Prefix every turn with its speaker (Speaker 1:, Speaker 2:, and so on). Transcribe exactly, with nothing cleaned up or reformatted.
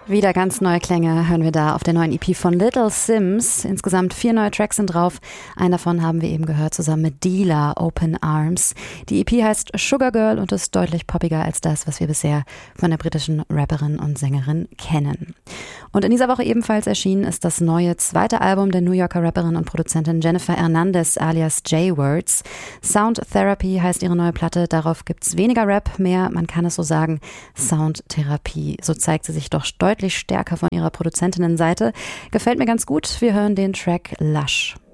Speaker 1: Wieder ganz neue Klänge hören wir da auf der neuen E P von Little Simz. Insgesamt vier neue Tracks sind drauf. Einen davon haben wir eben gehört, zusammen mit Dealer, Open Arms. Die E P heißt Sugar Girl und ist deutlich poppiger als das, was wir bisher von der britischen Rapperin und Sängerin kennen. Und in dieser Woche ebenfalls erschienen ist das neue zweite Album der New Yorker Rapperin und Produzentin Jennifer Hernandez alias J-Words. Sound Therapy heißt ihre neue Platte. Darauf gibt's weniger Rap, mehr, man kann es so sagen, Soundtherapie. So zeigt sie sich doch deutlich stärker von ihrer Produzentinnenseite. Gefällt mir ganz gut. Wir hören den Track Lush.